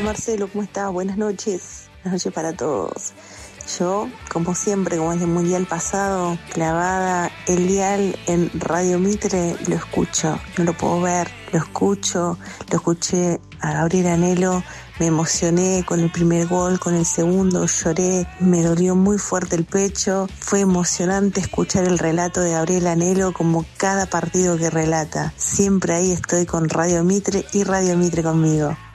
Marcelo, ¿cómo estás? Buenas noches. Buenas noches para todos. Yo, como siempre, como es el mundial pasado, clavada el dial en Radio Mitre, lo escucho. No lo puedo ver, lo escucho. Lo escuché a Gabriel Anhelo, me emocioné con el primer gol, con el segundo, lloré, me dolió muy fuerte el pecho. Fue emocionante escuchar el relato de Gabriel Anhelo como cada partido que relata. Siempre ahí estoy con Radio Mitre y Radio Mitre conmigo.